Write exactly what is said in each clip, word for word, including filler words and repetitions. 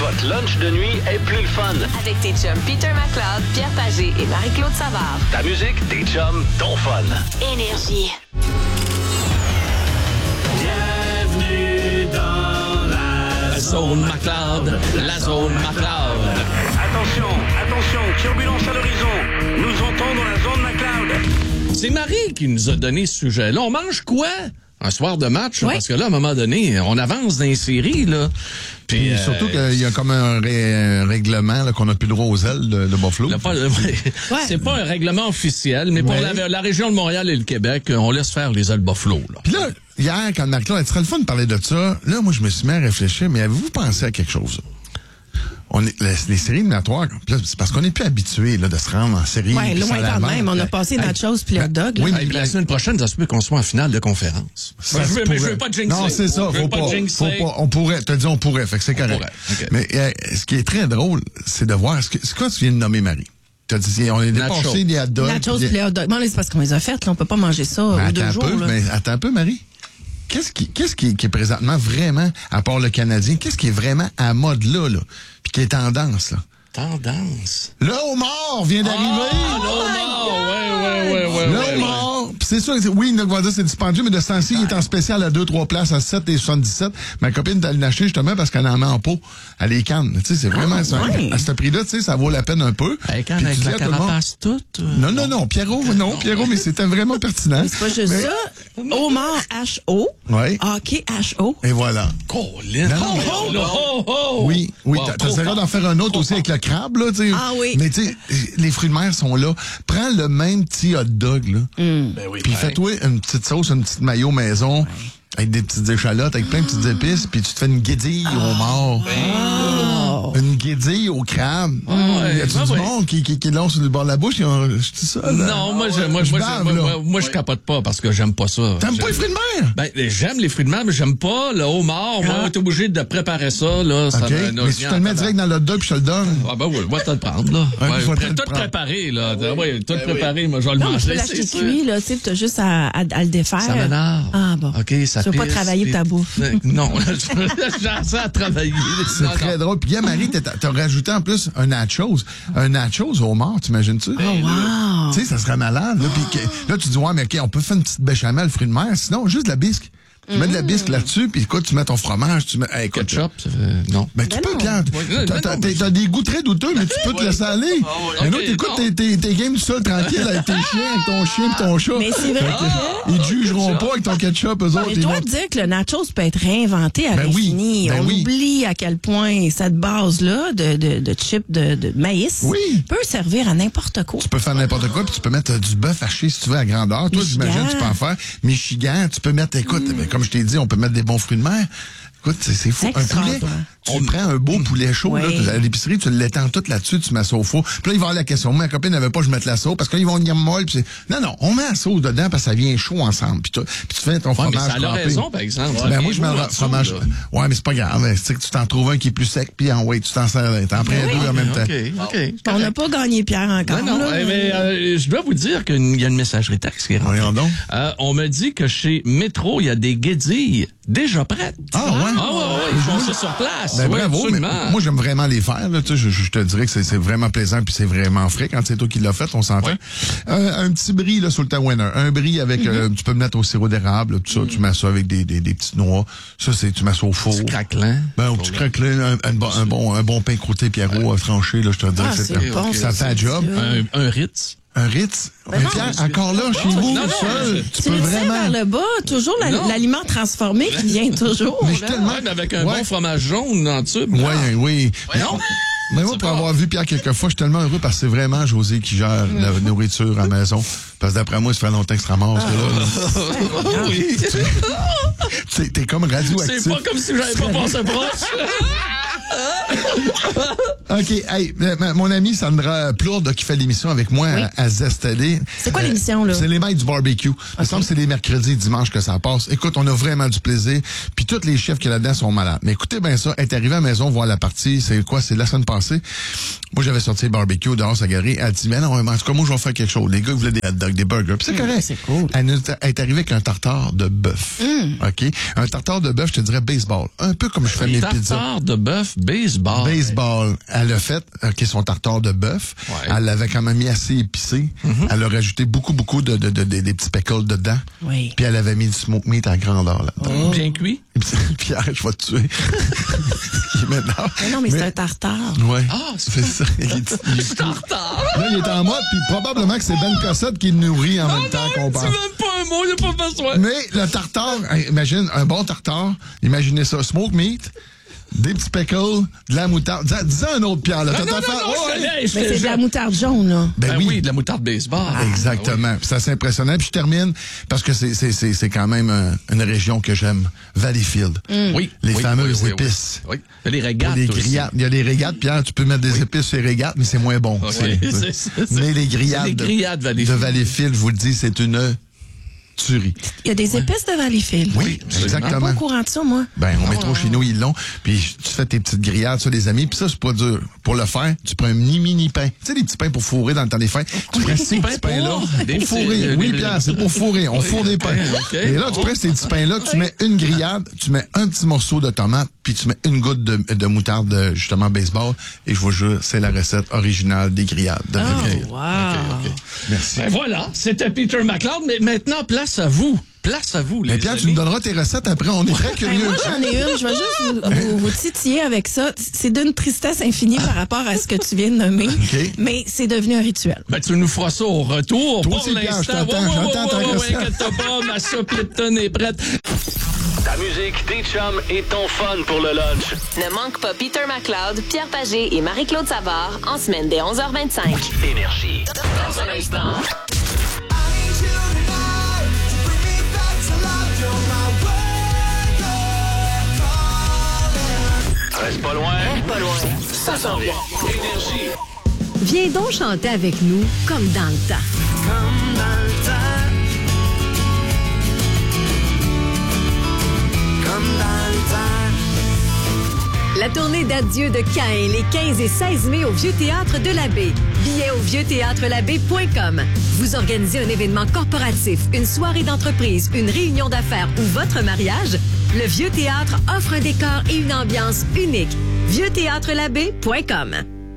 votre lunch de nuit est plus le fun. Avec tes chums Peter McLeod, Pierre Pagé et Marie-Claude Savard. Ta musique, tes chums, ton fun. Énergie. Bienvenue dans la, La zone McLeod, la zone McLeod. Attention, attention, turbulence à l'horizon. Nous entrons dans la zone McLeod. C'est Marie qui nous a donné ce sujet-là. On mange quoi? Un soir de match, Oui. parce que là, à un moment donné, on avance dans les séries, là. Puis, Puis euh, surtout qu'il y a comme un, ré- un règlement là, qu'on n'a plus le droit aux ailes de, de Buffalo. là, pas- c'est pas un règlement officiel, mais pour Ouais. la, la région de Montréal et le Québec, on laisse faire les ailes Buffalo, là. Puis là, hier, quand Marc-Claude a dit, ce serait le fun de parler de ça, là, moi, je me suis mis à réfléchir, mais avez-vous pensé à quelque chose? On est, les, les séries éliminatoires, là, c'est parce qu'on n'est plus habitué là, de se rendre en série. Ouais, puis loin ça quand avance. même. On a passé Hey, nachos puis le hot dog. là. oui, Hey, puis la semaine prochaine, ça se peut qu'on soit en finale de conférence. Ça Ben, je se veux, mais je pourrait. veux pas jinxer. Non, c'est ça, Je veux faut pas pas, jinxer. faut pas. On pourrait, t'as dit on pourrait, fait que c'est correct. pourrait, ok. Mais euh, ce qui est très drôle, c'est de voir, ce que, c'est quoi tu viens de nommer, Marie? T'as dit, on est Nachos. dépassé les hot dogs. Nachos puis- puis le hot dog. Bon, là, c'est parce qu'on les a faites. Là. On peut pas manger ça Mais aux deux attends jours. un peu, là. mais attends un peu, Marie. Qu'est-ce qui, qu'est-ce qui, qui est présentement vraiment, à part le Canadien, qu'est-ce qui est vraiment à mode là, là, puis qui est tendance, là? Tendance. Le homard vient d'arriver! Ah, le homard! Ouais, ouais, ouais, ouais. Le ouais, homard! Puis c'est sûr, c'est- oui, notre voisin, c'est dispendieux, mais de ce temps-ci, il est en spécial à deux trois places à sept et soixante-dix-sept. Ma copine est allée l'acheter justement parce qu'elle en met en pot. Elle les canne. Tu sais, c'est vraiment, Ah, ça, ouais. à ce prix-là, tu sais, ça vaut la peine un peu. Hey, quand Puis avec tu la dis à tout le monde- carapace toute. euh, Non, non, non, Pierrot, non, Pierrot, mais c'était vraiment pertinent. C'est pas juste Mais- ça. Homard H O. Ouais. Hockey H O. Et voilà. Colin. Non, non, mais- Oh, là, oh, oh. Oui, oui, Wow, t'as- trop t'essaieras fort. d'en faire un autre aussi avec le crabe, là, tu sais. Ah oui. Mais tu sais, les fruits de mer sont là. Prends le même petit hot dog, là. Mm. Ben oui, Puis ben. fais-toi une petite sauce, une petite mayo maison, avec des petites échalotes, avec plein de petites épices, puis tu te fais une guédille au mort. Oh. Une guédille au crabe. ouais, Y a-tu ben du ouais. monde qui, qui, qui est long sur le bord de la bouche? Ils ont- Je dis ça, là. Non, moi, je, moi, Je moi, bave, je, moi, là. moi, moi, je capote pas parce que j'aime pas ça. T'aimes J'aime- pas les fruits de mer? Ben, j'aime les fruits de mer, mais j'aime pas le homard. Moi, t'es obligé de préparer ça, là. Ça OK. me- Mais si tu te le mets direct dans le hot dog, puis je te le donne. Ah, ben oui, va te le prendre, là. Ouais, Ouais, faut te pré- le tout prendre. préparé, là. Oui, tout préparé, moi, je vais le Non, mais tu peux manger. l'acheter c'est sûr. cuit, là. Tu sais, t'as juste à, à, à le défaire. Ça m'énerve. Ah, bon. OK, ça Tu vas pas pisse, travailler puis- ta bouffe. Euh, Non, j'ai ça à travailler. C'est Non, très non. drôle. Puis, Marie, t'as t'as rajouté en plus un nachos. Un nachos au mort, t'imagines-tu? Oh, wow. Tu sais, ça serait malade. Là, puis que- là, tu dis, ouais, mais OK, on peut faire une petite béchamel, fruits de mer. Sinon, juste de la bisque. Tu mets de la bisque là-dessus, puis écoute, tu mets ton fromage, tu mets... Hey, écoute, Ketchup, ça fait- non. ben, tu Ben peux, non. Pierre. Ouais, T'as- ben T'as non, t'as- mais- t'as des goûts très douteux, mais tu peux te laisser aller. ouais, Mais ok, non, t'écoutes non. tes, tes, tes games seul, tranquille, avec tes chiens, avec ton chien et ton chat. Mais c'est vrai que... Ils te jugeront pas avec ton ketchup, eux autres. Mais ils je dois vont- te dire que le nachos peut être réinventé à Ben oui, l'infini. ben On oui. oublie à quel point cette base-là de, de, de chips de, de maïs Oui. peut servir à n'importe quoi. Tu peux faire n'importe quoi, puis tu peux mettre euh, du bœuf haché si tu veux à grandeur. Toi, Michigan. j'imagine, tu peux en faire. Michigan, tu peux mettre, écoute, ben, comme je t'ai dit, on peut mettre des bons fruits de mer. Écoute, c'est c'est fou. Un poulet, Extraordinaire. tu prends un beau poulet chaud, Oui. là, tu- à l'épicerie, tu l'étends tout là-dessus, tu mets ça au four. Puis là, il va y avoir la question. Ma copine n'avait pas, je mette la sauce, parce qu'ils vont venir molle. Puis c'est- non, non, on met la sauce dedans parce que ça vient chaud ensemble. Puis, tu, puis tu fais ton Ouais, fromage mais ça a trempé. raison, par exemple. Ben, moi, je mets Vous, le là-dessous, fromage. là. Ouais, mais c'est pas grave. hein. C'est que tu t'en trouves un qui est plus sec, puis en ouais, tu t'en sers, t'en prends deux en même temps. OK, OK. On n'a pas gagné Pierre encore. Non, non, là. eh, mais euh, je dois vous dire qu'il y a une messagerie texte qui est rentrée. Voyons donc. Euh, on me dit que chez Métro, il y a des guédilles déjà prêtes. Ah, ouais? Ah, ouais, ouais, ils font ça sur place. Ben, Ouais, bravo, mais absolument. moi j'aime vraiment les faire. Là, tu sais, je, je te dirais que c'est, c'est vraiment plaisant puis c'est vraiment frais quand c'est toi qui l'as fait, on s'entend. Ouais. Euh, un petit brie là sur le Tawinner, un brie avec, euh, tu peux le mettre au sirop d'érable, là, tout ça, tu mets ça avec des, des, des petites noix. Ça c'est, tu mets ça au four. C'est craquelant. Ben, au petit craquelin, un, un, bon- un bon, un bon pain croûté Pierrot euh, tranché, là, je te dirais Ah, que c'est c'est bon, ça ça, fait un job. Un, un Ritz. Un Ritz. Ben Mais non, Pierre, je- encore là, chez vous, non, non, seul, je- tu Tu peux le sais vraiment. vers le bas, toujours la- Non. l'aliment transformé qui vient toujours. Mais je là. tellement- Ouais, mais avec un Ouais. bon fromage jaune dans le tube. Oui, oui. Non. Mais moi, pour avoir vu Pierre quelques fois, je suis tellement heureux parce que c'est vraiment José qui gère la nourriture à la maison. Parce que d'après moi, ça fait longtemps que ça ramasse. là. Oui. T'es, t'es comme radioactif. C'est pas comme si j'avais pas pensé proche. OK, hey, euh, ma- mon ami Sandra Plourde qui fait l'émission avec moi Oui. à, à Zestadé. C'est quoi l'émission, là? C'est les maîtres du barbecue. Il me semble que c'est les mercredis et dimanches que ça passe. Écoute, on a vraiment du plaisir. Puis tous les chefs qui y a là-dedans sont malades. Mais écoutez bien ça, elle est arrivée à la maison voir la partie, c'est quoi, c'est la semaine passée. Moi, j'avais sorti le barbecue dehors sa galerie. Elle dit, mais non, en tout cas, moi, je vais faire quelque chose. Les gars, ils voulaient des hot dogs, des burgers. Puis c'est correct. c'est cool. Elle, nous- elle est arrivée avec un tartare de bœuf. OK? Un tartare de bœuf, je te dirais baseball. Un peu comme je fais mes pizzas. Tartare de bœuf baseball. Ah, baseball. Elle a fait okay, son tartare de bœuf. Ouais. Elle l'avait quand même mis assez épicé. Mm-hmm. Elle a rajouté beaucoup, beaucoup de, de, de, de des petits pickles dedans. Oui. Puis elle avait mis du smoke meat à grandeur là-dedans. Oh. Bien cuit? Pierre, je vais te tuer. Il est maintenant. Mais non, mais, mais c'est un tartare. Ouais. Ah, c'est, c'est ça. Il est, il est tartare. Là, il est en mode, puis probablement que c'est Ben Cossette qui le nourrit en ah même non, temps qu'on parle. Tu même pas un mot, il n'y a pas besoin. Mais le tartare, imagine, un bon tartare, imaginez ça, smoke meat, des petits pickles, de la moutarde. Dis, dis un autre, Pierre, là. Non, T'as non, non, fait... non, oh, je ouais. connais, je Mais c'est je... de la moutarde jaune, là. Ben, ben oui. oui, de la moutarde baseball. Ah, exactement. Puis c'est assez impressionnant. Puis je termine parce que c'est, c'est, c'est, c'est quand même un, une région que j'aime. Valleyfield. Mm. Oui. Les oui, fameuses oui, oui, épices. Oui. oui. Il y a les régates les aussi. grillades. Il y a les régates, Pierre. Tu peux mettre des oui. épices sur les régates, mais c'est moins bon. Okay. c'est, c'est, c'est, mais les grillades, les grillades de, de Valleyfield, je vous le dis, c'est une tuerie. Il y a des épices de Valleyfield. Oui, exactement. Je suis pas au courant de ça, moi. Ben, au oh, métro chez nous, ils l'ont. Puis tu fais tes petites grillades, ça, des amis. Puis ça, c'est pas dur. Pour le faire, tu prends un mini mini pain. Tu sais, les petits pains pour fourrer dans le temps des fêtes. Tu prends ces petits pains-là pour fourrer. Oui, Pierre, c'est pour fourrer. On fourre des pains. Et là, tu prends ces petits pains-là, tu mets une grillade, tu mets un petit morceau de tomate, puis tu mets une goutte de, de moutarde, justement, baseball. Et je vous jure, c'est la recette originale des grillades. De oh, wow. Okay, okay. Merci. Ben voilà, c'était Peter McLeod. Mais maintenant, place à vous. Place à vous, les Mais Pierre, amis. tu nous donneras tes recettes après. On est très curieux. Ben moi, j'en ai une. Je vais juste vous, vous, vous titiller avec ça. C'est d'une tristesse infinie par rapport à ce que tu viens de nommer. Okay. Mais c'est devenu un rituel. Ben, tu nous feras ça au retour. Toi Pour aussi, Pierre, je l'instant, t'attends. ouais, ouais, J'attends ta ouais, ouais, recette. ouais, inquiète pas, ma soupe Lipton est prête. Ta musique, tes chums et ton fun pour le lunch. Ne manque pas Peter McLeod, Pierre Pagé et Marie-Claude Savard en semaine dès onze heures vingt-cinq. Énergie. Dans un instant. Reste pas loin. Reste pas loin. Ça s'en vient. Énergie. Viens donc chanter avec nous comme dans le temps. Comme dans le temps. Comme dans le temps. La tournée d'adieu de Caïn les quinze et seize mai au Vieux Théâtre de la Baie. Billets au vieux théâtre la baie point com. Vous organisez un événement corporatif, une soirée d'entreprise, une réunion d'affaires ou votre mariage? Le Vieux Théâtre offre un décor et une ambiance unique. vieux théâtre la baie point com.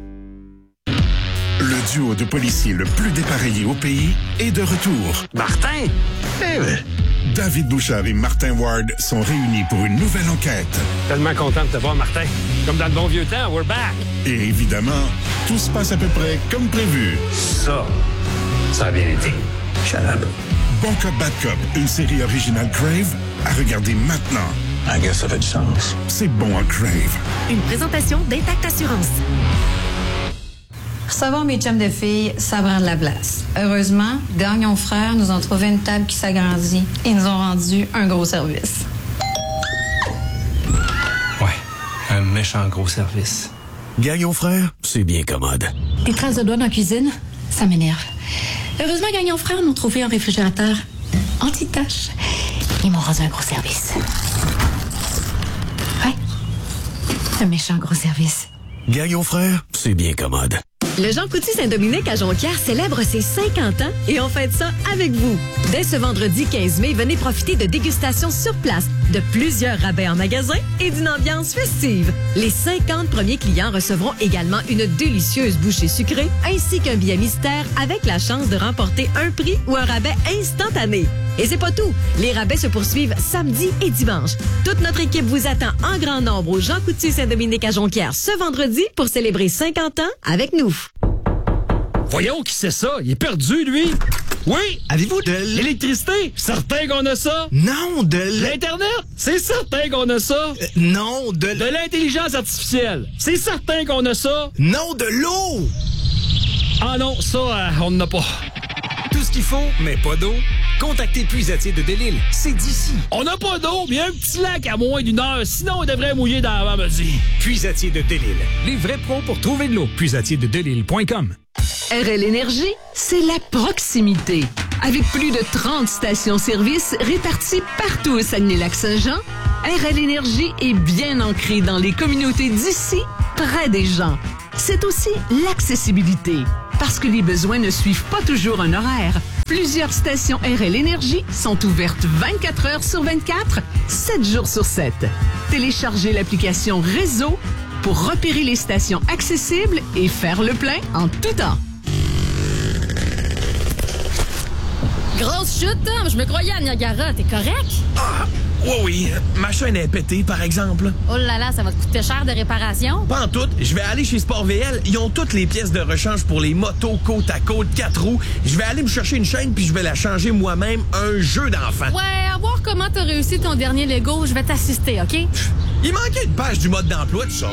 Le duo de policiers le plus dépareillé au pays est de retour. Martin? Eh ben, David Bouchard et Martin Ward sont réunis pour une nouvelle enquête. tellement content de te voir, Martin. Comme dans le bon vieux temps, we're back. Et évidemment, tout se passe à peu près comme prévu. Ça, ça a bien été. Shut up. Bon Cop, Bad Cop, une série originale Crave à regarder maintenant. I guess ça fait du sens. C'est bon à Crave. Une présentation d'Intact Assurance. Recevoir mes chums de filles, ça prend de la place. Heureusement, Gagnon Frères nous ont trouvé une table qui s'agrandit et nous ont rendu un gros service. Ouais, un méchant gros service. Gagnon Frères, c'est bien commode. Des traces de doigts dans la cuisine, ça m'énerve. Heureusement, Gagnon Frères nous ont trouvé un réfrigérateur anti-tache. Ils m'ont rendu un gros service. Ouais, un méchant gros service. Gagnon Frères, c'est bien commode. Le Jean Coutu Saint-Dominique à Jonquière célèbre ses cinquante ans et on fête ça avec vous. Dès ce vendredi quinze mai, venez profiter de dégustations sur place, de plusieurs rabais en magasin et d'une ambiance festive. Les cinquante premiers clients recevront également une délicieuse bouchée sucrée ainsi qu'un billet mystère avec la chance de remporter un prix ou un rabais instantané. Et c'est pas tout. Les rabais se poursuivent samedi et dimanche. Toute notre équipe vous attend en grand nombre au Jean Coutu Saint-Dominique à Jonquière ce vendredi pour célébrer cinquante ans avec nous. Voyons qui c'est ça? Il est perdu, lui! Oui! Avez-vous de l'électricité? Certain qu'on a ça! Non, de l'Internet? C'est certain qu'on a ça! Euh, non, de De l'intelligence artificielle? C'est certain qu'on a ça! Non, de l'eau! Ah non, ça, euh, on n'en a pas. Tout ce qu'il faut, mais pas d'eau. Contactez Puisatier de Delisle. C'est d'ici. On n'a pas d'eau, mais il y a un petit lac à moins d'une heure. Sinon, on devrait mouiller dans l'avant-midi. Puisatier de Delisle. Les vrais pros pour trouver de l'eau. Puisatier de Delisle point com. R L Énergie, c'est la proximité. Avec plus de trente stations-service réparties partout au Saguenay-Lac-Saint-Jean, R L Énergie est bien ancrée dans les communautés d'ici, près des gens. C'est aussi l'accessibilité, parce que les besoins ne suivent pas toujours un horaire. Plusieurs stations R L Énergie sont ouvertes vingt-quatre heures sur vingt-quatre, sept jours sur sept. Téléchargez l'application Réseau pour repérer les stations accessibles et faire le plein en tout temps. Grosse chute, Tom. Je me croyais à Niagara. T'es correct? Ah, oui, oui. Ma chaîne est pétée, par exemple. Oh là là, ça va te coûter cher de réparation? Pas en tout. Je vais aller chez Sport V L. Ils ont toutes les pièces de rechange pour les motos côte à côte, quatre roues. Je vais aller me chercher une chaîne puis je vais la changer moi-même. Un jeu d'enfant. Ouais, à voir comment t'as réussi ton dernier Lego, je vais t'assister, OK? Il manquait une page du mode d'emploi de ça.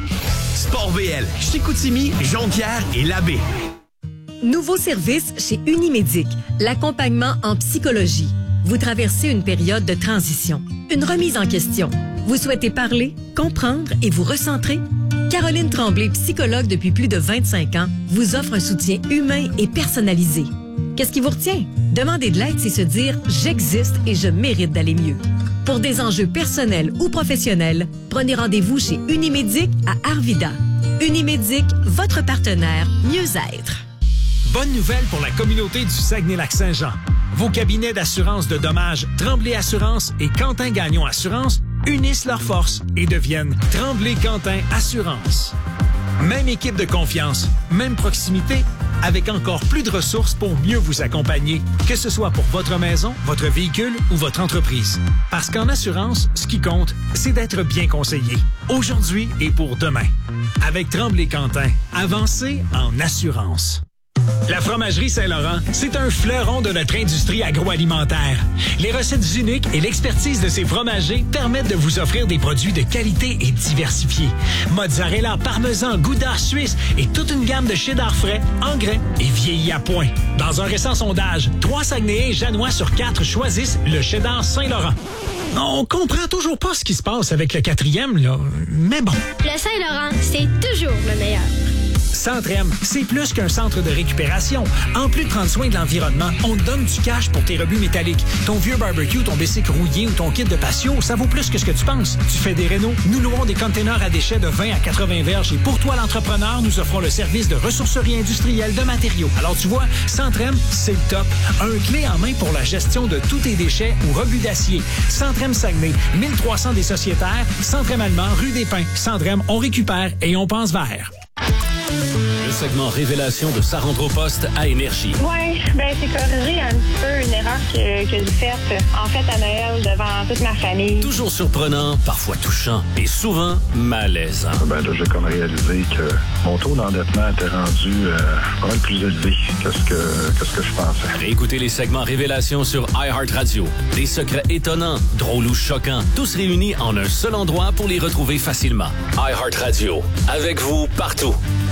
Sport V L, Chicoutimi, Jonquière et Labbé. Nouveau service chez Unimédic, l'accompagnement en psychologie. Vous traversez une période de transition, une remise en question. Vous souhaitez parler, comprendre et vous recentrer? Caroline Tremblay, psychologue depuis plus de vingt-cinq ans, vous offre un soutien humain et personnalisé. Qu'est-ce qui vous retient? Demander de l'aide, c'est se dire « J'existe et je mérite d'aller mieux ». Pour des enjeux personnels ou professionnels, prenez rendez-vous chez Unimédic à Arvida. Unimédic, votre partenaire mieux-être. Bonne nouvelle pour la communauté du Saguenay-Lac-Saint-Jean. Vos cabinets d'assurance de dommages Tremblay Assurance et Quentin Gagnon Assurance unissent leurs forces et deviennent Tremblay-Quentin Assurance. Même équipe de confiance, même proximité, avec encore plus de ressources pour mieux vous accompagner, que ce soit pour votre maison, votre véhicule ou votre entreprise. Parce qu'en assurance, ce qui compte, c'est d'être bien conseillé, aujourd'hui et pour demain. Avec Tremblay-Quentin, avancez en assurance. La Fromagerie Saint-Laurent, c'est un fleuron de notre industrie agroalimentaire. Les recettes uniques et l'expertise de ses fromagers permettent de vous offrir des produits de qualité et diversifiés. Mozzarella, parmesan, gouda, suisse et toute une gamme de cheddar frais, en grains et vieillis à point. Dans un récent sondage, trois Saguenayens et Janois sur quatre choisissent le cheddar Saint-Laurent. On comprend toujours pas ce qui se passe avec le quatrième, là, mais bon. Le Saint-Laurent, c'est toujours le meilleur. Centrem, c'est plus qu'un centre de récupération. En plus de prendre soin de l'environnement, on te donne du cash pour tes rebuts métalliques. Ton vieux barbecue, ton bicycle rouillé ou ton kit de patio, ça vaut plus que ce que tu penses. Tu fais des rénaux, nous louons des containers à déchets de vingt à quatre-vingts verges et pour toi, l'entrepreneur, nous offrons le service de ressourcerie industrielle de matériaux. Alors tu vois, Centrem, c'est le top. Un clé en main pour la gestion de tous tes déchets ou rebuts d'acier. Centrem Saguenay, mille trois cents des sociétaires, Centrem Allemand, rue des Pins. Centrem, on récupère et on pense vert. Le segment Révélation de Sa rentre au poste à Énergie. Oui, ben c'est corrigé un petit peu une erreur que, que j'ai faite, en fait, à Noël, devant toute ma famille. Toujours surprenant, parfois touchant et souvent malaisant. Ben là, j'ai comme réalisé que mon taux d'endettement était rendu euh, pas mal plus élevé que ce que, que ce que je pensais. Réécoutez les segments Révélation sur iHeartRadio. Des secrets étonnants, drôles ou choquants, tous réunis en un seul endroit pour les retrouver facilement. iHeartRadio, avec vous partout.